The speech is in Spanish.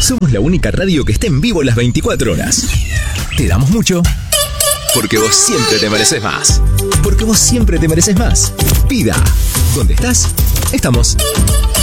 Somos la única radio que está en vivo las 24 horas. Te damos mucho. Porque vos siempre te mereces más. Porque vos siempre te mereces más. Pida. ¿Dónde estás? Estamos.